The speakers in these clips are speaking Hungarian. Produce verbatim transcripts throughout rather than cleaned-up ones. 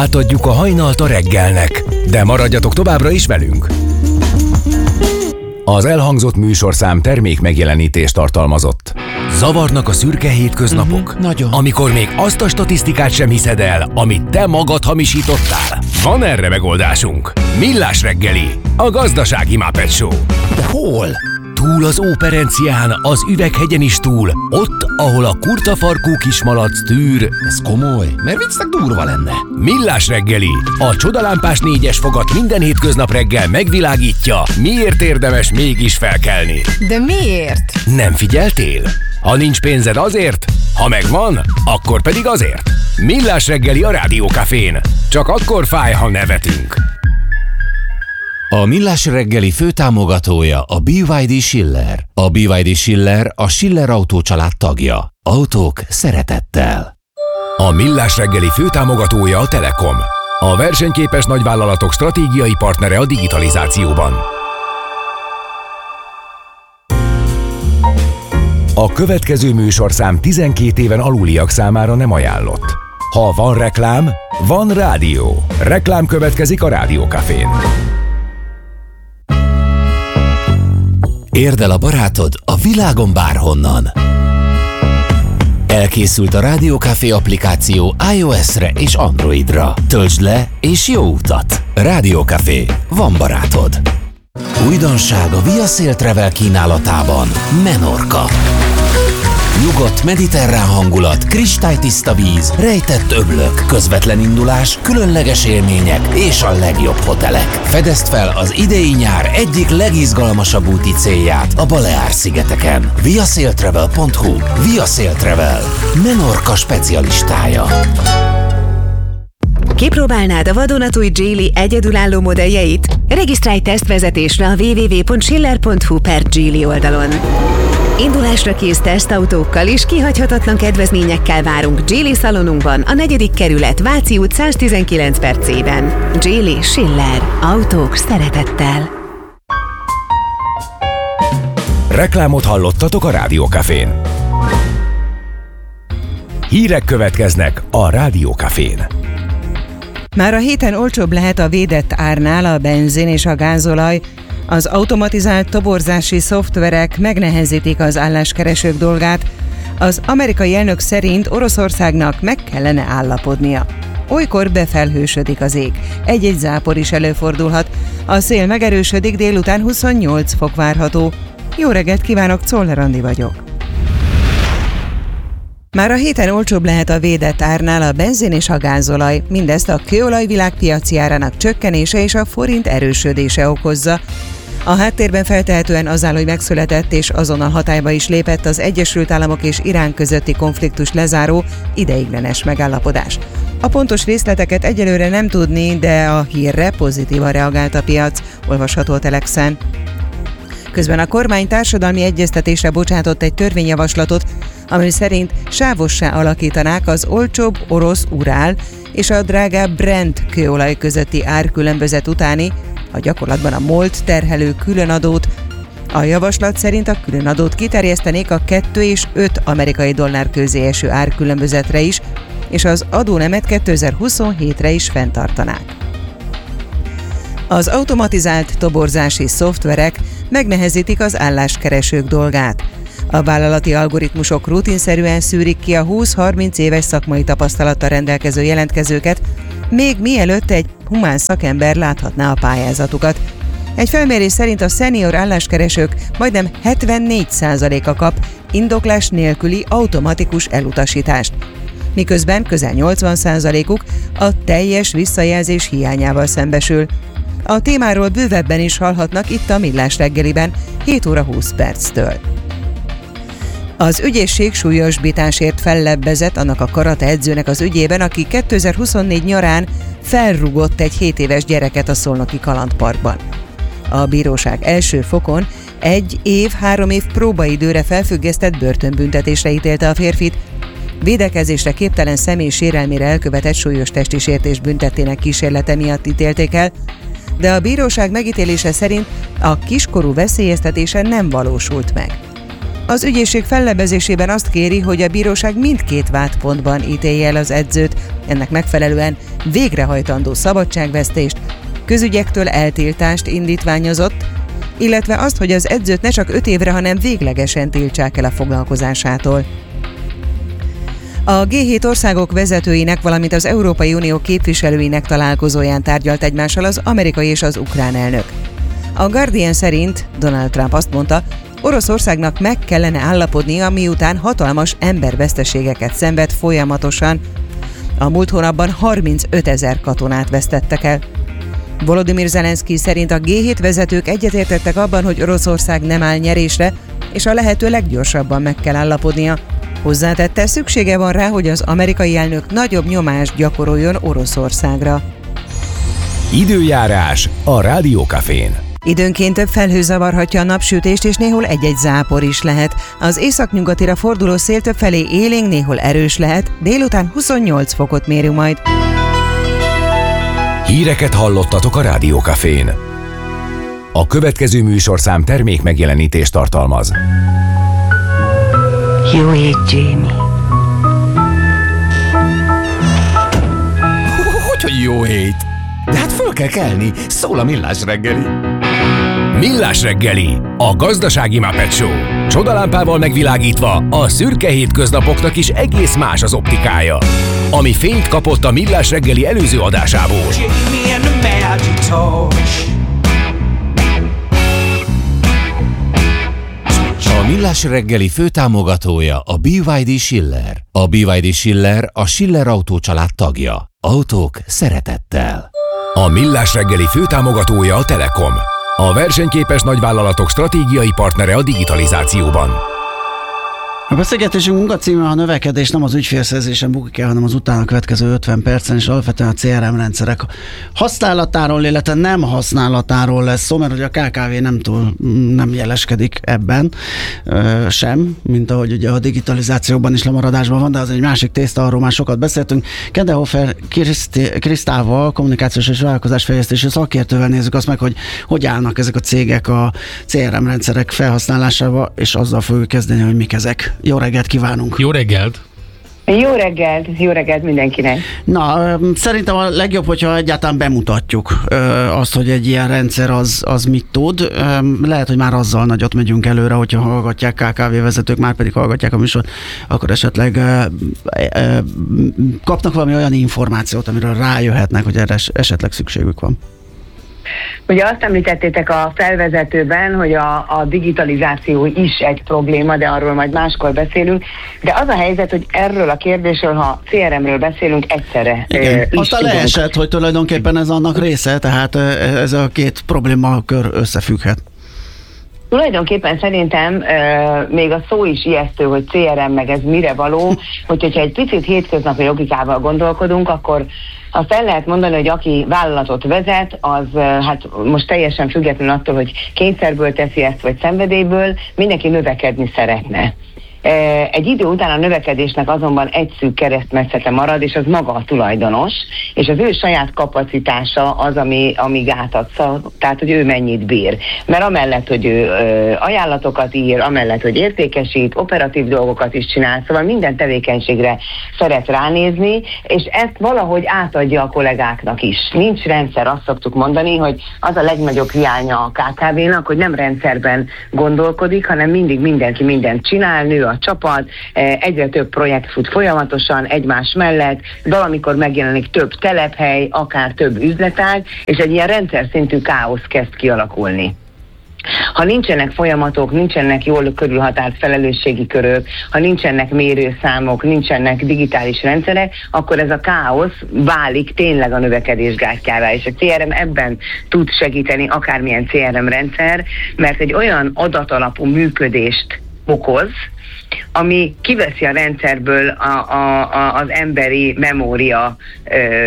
Átadjuk a hajnalt a reggelnek, de maradjatok továbbra is velünk. Az elhangzott műsorszám termék megjelenítést tartalmazott. Zavarnak a szürke hétköznapok? Uh-huh, nagyon. Amikor még azt a statisztikát sem hiszed el, amit te magad hamisítottál? Van erre megoldásunk. Millás reggeli, a gazdasági Muppet Show. De hol? Túl az Óperencián, az Üveghegyen is túl, ott, ahol a kurtafarkú kismalac tűr. Ez komoly, mert viccnek durva lenne. Millás reggeli, a csodalámpás négyes fogat minden hétköznap reggel megvilágítja, miért érdemes mégis felkelni. De miért? Nem figyeltél? Ha nincs pénzed azért, ha megvan, akkor pedig azért. Millás reggeli a Rádiókafén. Csak akkor fáj, ha nevetünk. A Millás reggeli főtámogatója a bé vé dé Schiller. A bé vé dé Schiller a Schiller Autó család tagja. Autók szeretettel. A Millás reggeli főtámogatója a Telekom. A versenyképes nagyvállalatok stratégiai partnere a digitalizációban. A következő műsorszám tizenkét éven aluliak számára nem ajánlott. Ha van reklám, van rádió. Reklám következik a Rádiókafén. Érd el a barátod a világon bárhonnan. Elkészült a Rádiókafé applikáció iOS-re és Androidra. Töltsd le és jó utat! Rádiókafé. Van barátod. Újdonság a Via Sail Travel kínálatában. Menorca. Nyugodt mediterrán hangulat, kristálytiszta víz, rejtett öblök, közvetlen indulás, különleges élmények és a legjobb hotelek. Fedezd fel az idei nyár egyik legizgalmasabb úti célját a Baleár-szigeteken. viasailtravel pont hu. Via Sail Travel. Menorca specialistája. Kipróbálnád a vadonatúj Geely egyedülálló modelljeit? Regisztrálj tesztvezetésre a double-u double-u double-u pont schiller pont hu per Geely oldalon. Indulásra kész tesztautókkal és kihagyhatatlan kedvezményekkel várunk Geely szalonunkban, a negyedik kerület, Váci út száztizenkilenc per C-ben. Geely Schiller. Autók szeretettel. Reklámot hallottatok a Rádiókafén. Hírek következnek a Rádiókafén. Már a héten olcsóbb lehet a védett árnál a benzin és a gázolaj. Az automatizált toborzási szoftverek megnehezítik az álláskeresők dolgát. Az amerikai elnök szerint Oroszországnak meg kellene állapodnia. Olykor befelhősödik az ég. Egy-egy zápor is előfordulhat. A szél megerősödik, délután huszonnyolc fok várható. Jó reggelt kívánok, Czoller Andi vagyok. Már a héten olcsóbb lehet a védett árnál a benzin és a gázolaj. Mindezt a kőolaj világpiaci árának csökkenése és a forint erősödése okozza. A háttérben feltehetően az áll, hogy megszületett és azonnal hatályba is lépett az Egyesült Államok és Irán közötti konfliktus lezáró ideiglenes megállapodás. A pontos részleteket egyelőre nem tudni, de a hírre pozitívan reagált a piac, olvasható a Telexen. Közben a kormány társadalmi egyeztetésre bocsátott egy törvényjavaslatot, ami szerint sávossá alakítanák az olcsóbb orosz Urál és a drágább Brent kőolaj közötti árkülönbözet utáni, a gyakorlatban a MOLT terhelő különadót. A javaslat szerint a különadót kiterjesztenék a kettő és öt amerikai dollár közé eső árkülönbözetre is, és az adónemet kétezer-huszonhétre is fenntartanák. Az automatizált toborzási szoftverek megnehezítik az álláskeresők dolgát. A vállalati algoritmusok rutinszerűen szűrik ki a húsz-harminc éves szakmai tapasztalattal rendelkező jelentkezőket, még mielőtt egy humán szakember láthatná a pályázatukat. Egy felmérés szerint a szenior álláskeresők majdnem hetvennégy százaléka kap indoklás nélküli automatikus elutasítást, miközben közel nyolcvan százalékuk a teljes visszajelzés hiányával szembesül. A témáról bővebben is hallhatnak itt a Millás reggeliben hét óra húsz perctől. Az ügyészség súlyosbításért fellebbezett annak a karate edzőnek az ügyében, aki kétezer-huszonnégy nyarán felrúgott egy hét éves gyereket a szolnoki kalandparkban. A bíróság első fokon egy év, három év próbaidőre felfüggesztett börtönbüntetésre ítélte a férfit, védekezésre képtelen személy sérelmére elkövetett súlyos testi sértés büntettének kísérlete miatt ítélték el, de a bíróság megítélése szerint a kiskorú veszélyeztetése nem valósult meg. Az ügyészség fellebezésében azt kéri, hogy a bíróság mindkét vádpontban ítélje el az edzőt, ennek megfelelően végrehajtandó szabadságvesztést, közügyektől eltiltást indítványozott, illetve azt, hogy az edzőt ne csak öt évre, hanem véglegesen tiltsák el a foglalkozásától. A gé hét országok vezetőinek, valamint az Európai Unió képviselőinek találkozóján tárgyalt egymással az amerikai és az ukrán elnök. A Guardian szerint Donald Trump azt mondta, Oroszországnak meg kellene állapodnia, miután hatalmas emberveszteségeket szenved folyamatosan. A múlt hónapban harmincötezer katonát vesztettek el. Volodymyr Zelenszky szerint a gé hét vezetők egyetértettek abban, hogy Oroszország nem áll nyerésre, és a lehető leggyorsabban meg kell állapodnia. Hozzátette, szüksége van rá, hogy az amerikai elnök nagyobb nyomást gyakoroljon Oroszországra. Időjárás a Rádió Cafén. Időnként több felhő zavarhatja a napsütést, és néhol egy-egy zápor is lehet. Az északnyugatira forduló szél többfelé élénk, néhol erős lehet, délután huszonnyolc fokot mérünk majd. Híreket hallottatok a Rádió Cafén. A következő műsorszám termék megjelenítést tartalmaz. Jó hét, Jamie. Hogy jó hét? De hát föl kell kelni, szól a Millás reggeli. Millás reggeli, a gazdasági Muppet Show. Csodalámpával megvilágítva, a szürke hétköznapoknak is egész más az optikája. Ami fényt kapott a Millás reggeli előző adásából. A Millás reggeli főtámogatója a bé vé dé Schiller. A bé vé dé Schiller a Schiller Autó család tagja. Autók szeretettel. A Millás reggeli főtámogatója a Telekom. A versenyképes nagyvállalatok stratégiai partnere a digitalizációban. A beszélgetésünk munkacíme a növekedés nem az ügyfélszerzésen bukik el, hanem az utána következő ötven percen, és alapvetően a cé er em rendszerek használatáról, illetve nem használatáról lesz szó, mert hogy a ká ká vé nem túl nem jeleskedik ebben ö, sem, mint ahogy ugye a digitalizációban is lemaradásban van, de az egy másik tészta, arról már sokat beszéltünk. Kendehofer Krisztával, kommunikációs és vállalkozásfejlesztési szakértővel nézzük azt meg, hogy hogy állnak ezek a cégek a cé er em rendszerek felhasználásával, és azzal fogjuk kezdeni, hogy mik ezek. Jó reggelt kívánunk! Jó reggelt! Jó reggelt, jó reggelt mindenkinek! Na, szerintem a legjobb, hogyha egyáltalán bemutatjuk azt, hogy egy ilyen rendszer az, az mit tud. Lehet, hogy már azzal nagyot megyünk előre, hogyha hallgatják ká ká vé vezetők, már pedig hallgatják a műsort, akkor esetleg kapnak valami olyan információt, amiről rájöhetnek, hogy erre esetleg szükségük van. Ugye azt említettétek a felvezetőben, hogy a, a digitalizáció is egy probléma, de arról majd máskor beszélünk. De az a helyzet, hogy erről a kérdésről, ha cé er emről beszélünk, egyszerre Igen. is Aztán leesett, hogy tulajdonképpen ez annak része, tehát ez a két problémakör összefügghet. Tulajdonképpen szerintem euh, még a szó is ijesztő, hogy cé er em meg ez mire való, hogy, hogyha egy picit hétköznapi logikával gondolkodunk, akkor azt el lehet mondani, hogy aki vállalatot vezet, az hát most teljesen függetlenül attól, hogy kényszerből teszi ezt, vagy szenvedélyből, mindenki növekedni szeretne. Egy idő után a növekedésnek azonban egy szűk keresztmetszete marad, és az maga a tulajdonos, és az ő saját kapacitása az, ami, ami gátat, tehát hogy ő mennyit bír. Mert amellett, hogy ő ajánlatokat ír, amellett, hogy értékesít, operatív dolgokat is csinál, szóval minden tevékenységre szeret ránézni, és ezt valahogy átadja a kollégáknak is. Nincs rendszer, azt szoktuk mondani, hogy az a legnagyobb hiánya a ká ká vénak, hogy nem rendszerben gondolkodik, hanem mindig mindenki mindent csinál, nő a csapat, egyre több projekt fut folyamatosan egymás mellett, valamikor megjelenik több telephely, akár több üzletág, és egy ilyen rendszer szintű káosz kezd kialakulni. Ha nincsenek folyamatok, nincsenek jól körülhatárt felelősségi körök, ha nincsenek mérőszámok, nincsenek digitális rendszerek, akkor ez a káosz válik tényleg a növekedés gátjává, és a cé er em ebben tud segíteni, akármilyen cé er em rendszer, mert egy olyan adatalapú működést okoz, ami kiveszi a rendszerből a, a, a, az emberi memória ö,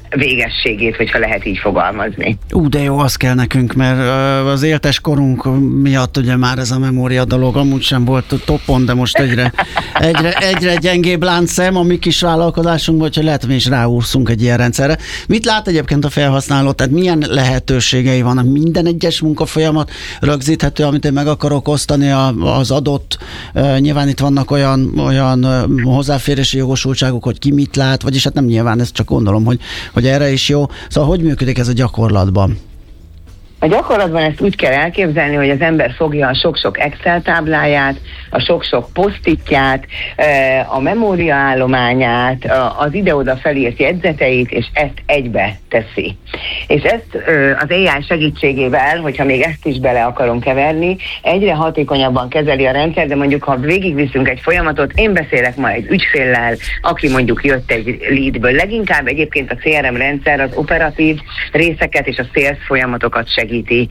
végességét, hogyha lehet így fogalmazni. Ú, de jó, az kell nekünk, mert az éltes korunk miatt ugye már ez a memória dolog amúgy sem volt topon, de most egyre, egyre, egyre gyengébb láncszem a mi kis vállalkozásunkban, hogyha lehet, mi is ráúszunk egy ilyen rendszerre. Mit lát egyébként a felhasználó? Tehát milyen lehetőségei vannak? Minden egyes munkafolyamat rögzíthető, amit én meg akarok osztani az adott, nyilván itt vannak olyan, olyan hozzáférési jogosultságok, hogy ki mit lát, vagyis hát nem nyilván, ezt csak gondolom, hogy, hogy erre is jó. Szóval hogy működik ez a gyakorlatban? A gyakorlatban ezt úgy kell elképzelni, hogy az ember fogja a sok-sok Excel tábláját, a sok-sok posztitját, a memóriaállományát, az ide-oda felírt jegyzeteit, és ezt egybe teszi. És ezt az á i segítségével, hogyha még ezt is bele akarom keverni, egyre hatékonyabban kezeli a rendszer, de mondjuk, ha végigviszünk egy folyamatot, én beszélek ma egy ügyféllel, aki mondjuk jött egy leadből. Leginkább egyébként a cé er em rendszer az operatív részeket és a sales folyamatokat segít. segíti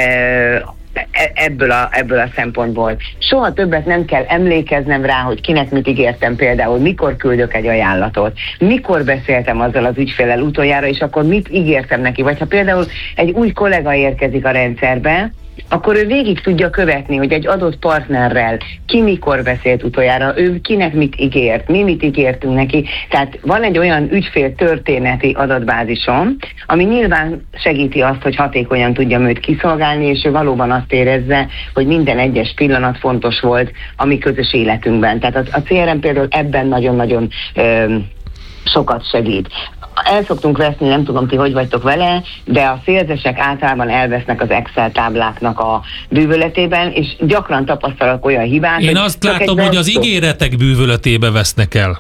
ebből a, ebből a szempontból. Soha többet nem kell emlékeznem rá, hogy kinek mit ígértem, például mikor küldök egy ajánlatot, mikor beszéltem azzal az ügyféllel utoljára, és akkor mit ígértem neki. Vagy ha például egy új kollega érkezik a rendszerbe, akkor ő végig tudja követni, hogy egy adott partnerrel ki mikor beszélt utoljára, ő kinek mit ígért, mi mit ígértünk neki. Tehát van egy olyan ügyfél történeti adatbázisom, ami nyilván segíti azt, hogy hatékonyan tudjam őt kiszolgálni, és ő valóban azt érezze, hogy minden egyes pillanat fontos volt a mi közös életünkben. Tehát a cé er em például ebben nagyon-nagyon ö, sokat segít. El szoktunk veszni, nem tudom ti, hogy vagytok vele, de a szélzesek általában elvesznek az Excel tábláknak a bűvöletében, és gyakran tapasztalok olyan hibát. Én azt látom, hogy az ígéretek bűvöletébe vesznek el.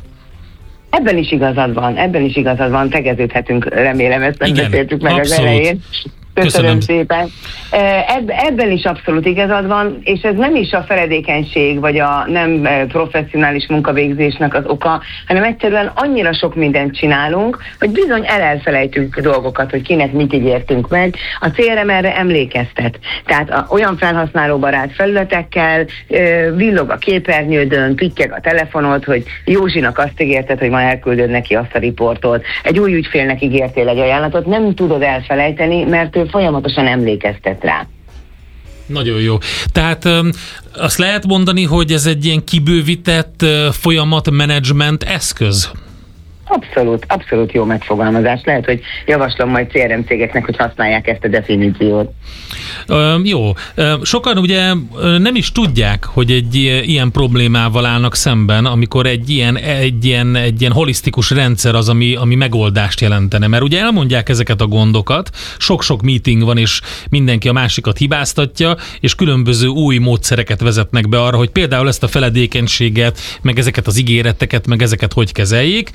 Ebben is igazad van, ebben is igazad van, tegeződhetünk, remélem, ezt nem beszéltük meg abszolút. Az elején. Köszönöm, Köszönöm szépen. Eb, ebben is abszolút igazad van, és ez nem is a feledékenység, vagy a nem professzionális munkavégzésnek az oka, hanem egyszerűen annyira sok mindent csinálunk, hogy bizony elfelejtünk dolgokat, hogy kinek mit ígértünk meg. A cé er em erre emlékeztet. Tehát a, olyan felhasználóbarát felületekkel villog a képernyődön, pittyeg a telefonod, hogy Józsinak azt ígérted, hogy ma elküldöd neki azt a riportot. Egy új ügyfélnek ígértél egy ajánlatot, nem tudod elfelejteni, mert ő folyamatosan emlékeztet rá. Nagyon jó. Tehát azt lehet mondani, hogy ez egy ilyen kibővített folyamatmenedzsment eszköz? Abszolút, abszolút jó megfogalmazás. Lehet, hogy javaslom majd cé er em cégeknek, hogy használják ezt a definíciót. Ö, jó. Sokan ugye nem is tudják, hogy egy ilyen problémával állnak szemben, amikor egy ilyen, egy ilyen, egy ilyen holisztikus rendszer az, ami, ami megoldást jelentene. Mert ugye elmondják ezeket a gondokat, sok-sok meeting van, és mindenki a másikat hibáztatja, és különböző új módszereket vezetnek be arra, hogy például ezt a feledékenységet, meg ezeket az ígéreteket, meg ezeket hogy kezeljék,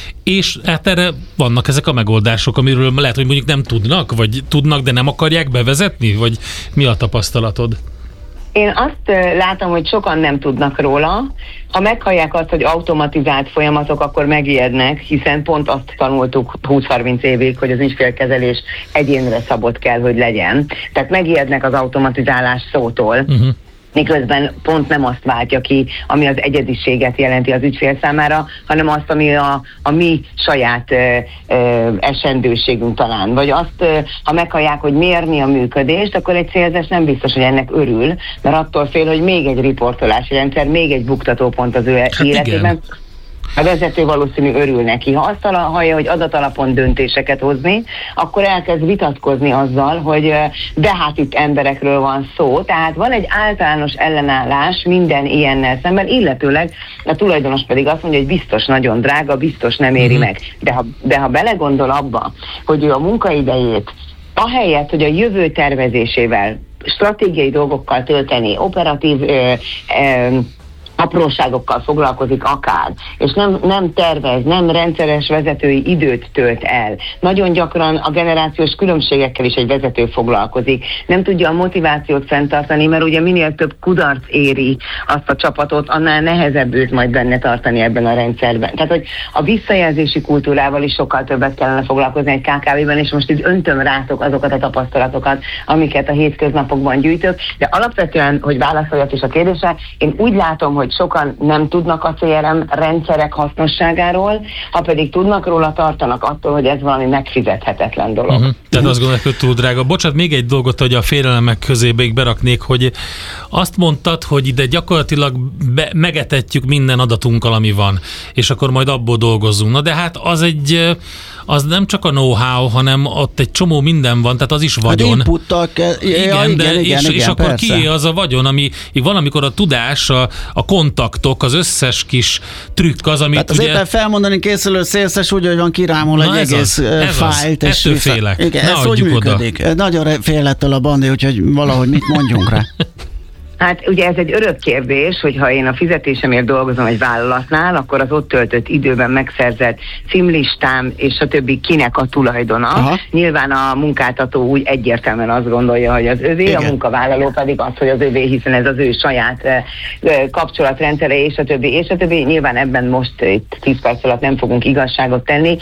és hát erre vannak ezek a megoldások, amiről lehet, hogy mondjuk nem tudnak, vagy tudnak, de nem akarják bevezetni, vagy mi a tapasztalatod? Én azt látom, hogy sokan nem tudnak róla. Ha meghallják azt, hogy automatizált folyamatok, akkor megijednek, hiszen pont azt tanultuk húsz-harminc évig, hogy az ügyfélkezelés egyénre szabott kell, hogy legyen. Tehát megijednek az automatizálás szótól. Uh-huh. Miközben pont nem azt váltja ki, ami az egyediséget jelenti az ügyfél számára, hanem azt, ami a, a mi saját ö, ö, esendőségünk talán. Vagy azt, ö, ha meghallják, hogy mérni a működést, akkor egy célzás nem biztos, hogy ennek örül, mert attól fél, hogy még egy riportolási rendszer, még egy buktatópont az ő hát életében. Igen. A vezető valószínű örül neki. Ha azt hallja, hogy adatalapon döntéseket hozni, akkor elkezd vitatkozni azzal, hogy de hát itt emberekről van szó. Tehát van egy általános ellenállás minden ilyennel szemben, illetőleg a tulajdonos pedig azt mondja, hogy biztos nagyon drága, biztos nem éri meg. De ha, de ha belegondol abba, hogy ő a munkaidejét ahelyett, hogy a jövő tervezésével, stratégiai dolgokkal tölteni, operatív ö, ö, apróságokkal foglalkozik akár, és nem, nem tervez, nem rendszeres vezetői időt tölt el. Nagyon gyakran a generációs különbségekkel is egy vezető foglalkozik. Nem tudja a motivációt fenntartani, mert ugye minél több kudarc éri azt a csapatot, annál nehezebb őt majd benne tartani ebben a rendszerben. Tehát, hogy a visszajelzési kultúrával is sokkal többet kellene foglalkozni egy ká ká vé-ben, és most itt öntöm rátok azokat a tapasztalatokat, amiket a hétköznapokban gyűjtök, de alapvetően, hogy válaszoljak is a kérdésre, én úgy látom, hogy sokan nem tudnak a cé er em rendszerek hasznosságáról, ha pedig tudnak róla, tartanak attól, hogy ez valami megfizethetetlen dolog. Uh-huh. Tehát azt gondolják, hogy túl drága. Bocsánat, még egy dolgot, hogy a félelemek közé még beraknék, hogy azt mondtad, hogy ide gyakorlatilag be, megetetjük minden adatunkkal, ami van, és akkor majd abból dolgozzunk. Na de hát az egy, az nem csak a know-how, hanem ott egy csomó minden van, tehát az is vagyon. Hát inputtal kell, igen, ja, igen, de, igen, és, igen, és akkor persze. kié az a vagyon, ami valamikor a tudás, a, a kontaktok, az összes kis trükk az, amit tehát az ugye... éppen felmondani készülő szélszes úgy, hogy van kirámol egy ez egész az, ez fájlt. az. És Ettől vissza... félek. Igen, ne ez hogy működik? Oda. Nagyon fél ettől a Bandi, úgyhogy valahogy mit mondjunk rá. Hát ugye ez egy örök kérdés, hogy ha én a fizetésemért dolgozom egy vállalatnál, akkor az ott töltött időben megszerzett címlistám és a többi kinek a tulajdona. Aha. Nyilván a munkáltató úgy egyértelműen azt gondolja, hogy az övé, igen. A munkavállaló pedig az, hogy az övé, hiszen ez az ő saját kapcsolatrendszere, és a többi, és a többi. Nyilván ebben most itt tíz perc alatt nem fogunk igazságot tenni.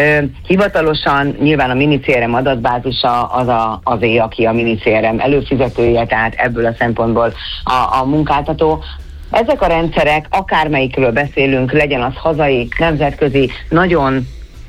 Hivatalosan nyilván a mini cé er em adatbázisa az a, azé, aki a mini cé er em előfizetője, tehát ebből a szempontból A, a munkáltató. Ezek a rendszerek, akármelyikről beszélünk, legyen az hazai, nemzetközi, nagyon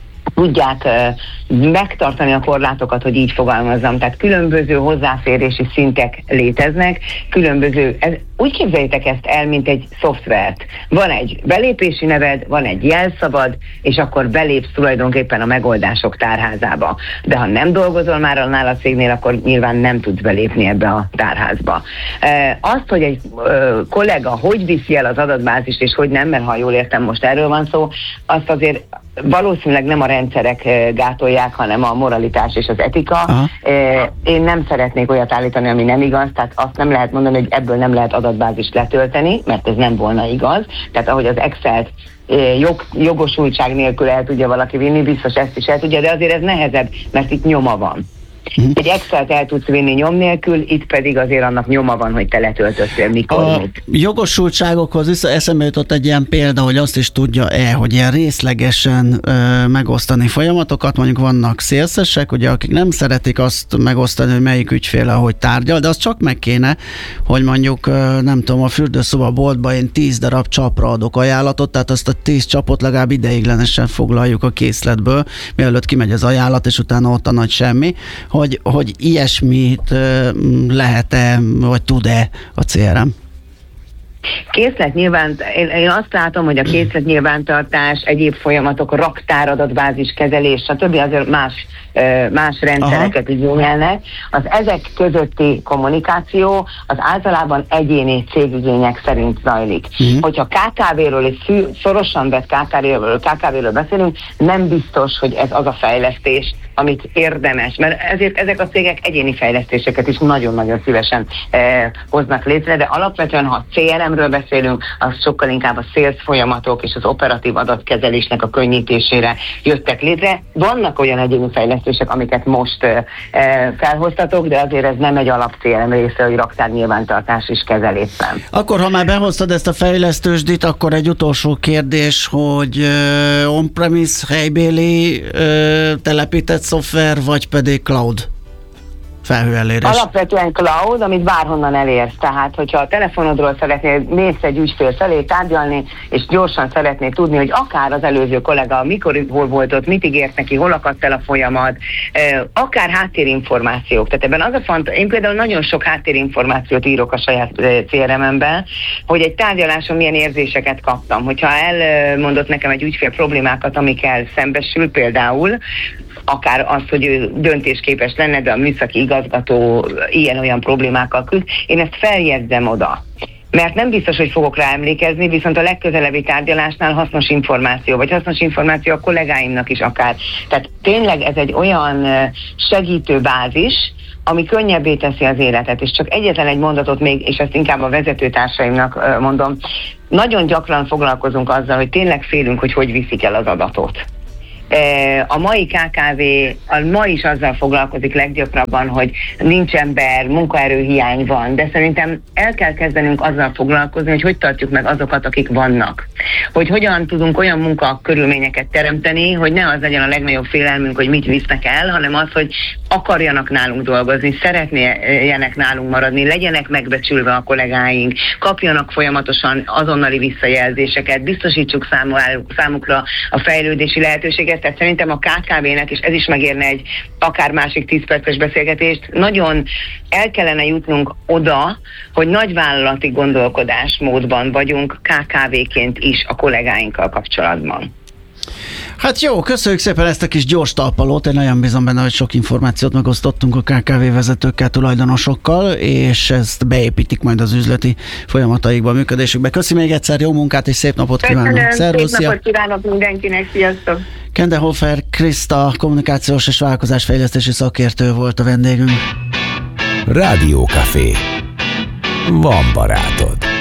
tudják uh, megtartani a korlátokat, hogy így fogalmazzam. Tehát különböző hozzáférési szintek léteznek, különböző, ez, úgy képzeljétek ezt el, mint egy szoftvert. Van egy belépési neved, van egy jelszavad, és akkor belépsz tulajdonképpen a megoldások tárházába. De ha nem dolgozol már annál a cégnél, akkor nyilván nem tudsz belépni ebbe a tárházba. Uh, azt, hogy egy uh, kollega hogy viszi el az adatbázist, és hogy nem, mert ha jól értem, most erről van szó, azt azért valószínűleg nem a rendszerek gátolják, hanem a moralitás és az etika. Aha. Én nem szeretnék olyat állítani, ami nem igaz, tehát azt nem lehet mondani, hogy ebből nem lehet adatbázist letölteni, mert ez nem volna igaz. Tehát ahogy az Excel-t jog, jogosultság nélkül el tudja valaki vinni, biztos ezt is el tudja, de azért ez nehezebb, mert itt nyoma van. Uh-huh. Egy Excel-t el tudsz vinni nyom nélkül, itt pedig azért annak nyoma van, hogy te letöltöttél mikor. A mit. jogosultságokhoz vissza eszembe jutott egy ilyen példa, hogy azt is tudja-e, hogy ilyen részlegesen ö, megosztani folyamatokat, mondjuk vannak szélszesek, ugye, akik nem szeretik azt megosztani, hogy melyik ügyfél ahogy tárgyal, de az csak meg kéne, hogy mondjuk ö, nem tudom, a fürdőszoba boltba én tíz darab csapra adok ajánlatot, tehát azt a tíz csapot legalább ideiglenesen foglaljuk a készletből, mielőtt kimegy az ajánlat, és utána ott a nagy semmi. Hogy, hogy ilyesmit lehet-e, vagy tud-e a cé er em? Készlet nyilván, én, én azt látom, hogy a készlet nyilvántartás, egyéb folyamatok, raktáradatbázis kezelés, stb. Azért más, más rendszereket igényelnek. Az ezek közötti kommunikáció az általában egyéni cégigények szerint zajlik. Uh-huh. Hogyha ká ká vé-ről és szű, szorosan vett ká ká vé-ről, ká ká vé-ről beszélünk, nem biztos, hogy ez az a fejlesztés, amit érdemes, mert ezért ezek a cégek egyéni fejlesztéseket is nagyon-nagyon szívesen eh, hoznak létre, de alapvetően, ha cé er emről beszélünk, az sokkal inkább a sales folyamatok és az operatív adatkezelésnek a könnyítésére jöttek létre. Vannak olyan egyéni fejlesztések, amiket most eh, felhoztatok, de azért ez nem egy alap cé er em része, hogy raktár nyilvántartás is kezel éppen. Akkor, ha már behoztad ezt a fejlesztősdit, akkor egy utolsó kérdés, hogy uh, on-premise, helybéli uh, telepített szoftver, vagy pedig cloud felhőelérés? Alapvetően cloud, amit bárhonnan elérsz. Tehát, hogyha a telefonodról szeretnél, mész egy ügyfél felé tárgyalni, és gyorsan szeretnél tudni, hogy akár az előző kollega mikor hol volt ott, mit ígért neki, hol akadt el a folyamat, akár háttérinformációk. Tehát ebben az a font, én például nagyon sok háttérinformációt írok a saját cé er em-emben, hogy egy tárgyaláson milyen érzéseket kaptam. Hogyha elmondott nekem egy ügyfél problémákat, amikkel szembesül például, akár az, hogy ő döntésképes lenne, de a műszaki igazgató ilyen-olyan problémákkal küzd, én ezt feljegyzem oda. Mert nem biztos, hogy fogok rá emlékezni, viszont a legközelebbi tárgyalásnál hasznos információ, vagy hasznos információ a kollégáimnak is akár. Tehát tényleg ez egy olyan segítő bázis, ami könnyebbé teszi az életet, és csak egyetlen egy mondatot még, és ezt inkább a vezetőtársaimnak mondom, nagyon gyakran foglalkozunk azzal, hogy tényleg félünk, hogy hogy viszik el az adatot. A mai ká ká vé a ma is azzal foglalkozik leggyakrabban, hogy nincs ember, munkaerőhiány van, de szerintem el kell kezdenünk azzal foglalkozni, hogy hogy tartjuk meg azokat, akik vannak. Hogy hogyan tudunk olyan munkakörülményeket teremteni, hogy ne az legyen a legnagyobb félelmünk, hogy mit visznek el, hanem az, hogy akarjanak nálunk dolgozni, szeretnének nálunk maradni, legyenek megbecsülve a kollégáink, kapjanak folyamatosan azonnali visszajelzéseket, biztosítsuk számukra a fejlődési lehetőséget. Tehát szerintem a ká ká vének, és ez is megérne egy akár másik tíz perces beszélgetést, nagyon el kellene jutnunk oda, hogy nagyvállalati gondolkodásmódban vagyunk ká ká véként is a kollégáinkkal kapcsolatban. Hát jó, köszönjük szépen ezt a kis gyors talpalót, én nagyon bízom benne, hogy sok információt megosztottunk a ká ká vé vezetőkkel, tulajdonosokkal, és ezt beépítik majd az üzleti folyamataikba, működésükbe. Köszi még egyszer, jó munkát és szép napot kívánok! Szervusz, szép napot kívánok mindenkinek, sziasztok! Kendehofer Kriszta, kommunikációs és vállalkozásfejlesztési szakértő volt a vendégünk. Rádió Café. Van barátod.